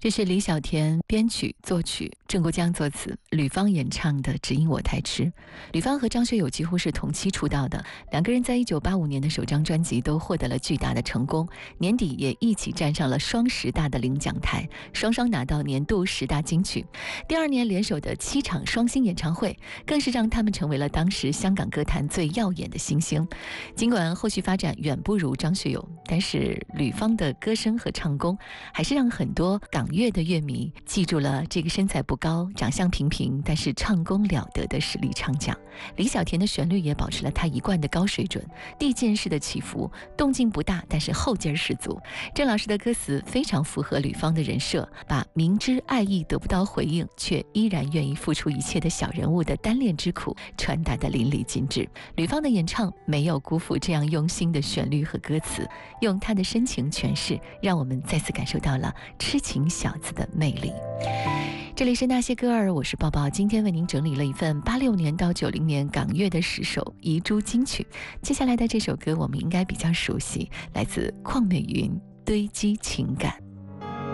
这是李小田编曲作曲，郑国江作词，吕方演唱的《只因我太痴》。吕方和张学友几乎是同期出道的，两个人在1985年的首张专辑都获得了巨大的成功，年底也一起站上了双十大的领奖台，双双拿到年度10大金曲。第二年联手的7场双星演唱会，更是让他们成为了当时香港歌坛最耀眼的新星。尽管后续发展远不如张学友，但是吕方的歌声和唱功还是让很多港乐的乐迷记住了这个身材不高、长相平平但是唱功了得的实力唱将。李小田的旋律也保持了他一贯的高水准，递进式的起伏，动静不大，但是后劲十足。郑老师的歌词非常符合吕方的人设，把明知爱意得不到回应却依然愿意付出一切的小人物的单恋之苦传达得淋漓尽致。吕方的演唱没有辜负这样用心的旋律和歌词，用他的深情诠释，让我们再次感受到了痴情小子的魅力。这里是那些歌儿，我是抱抱，今天为您整理了一份86年到90年港乐的10首遗珠金曲。接下来的这首歌我们应该比较熟悉，来自邝美云《堆积情感》。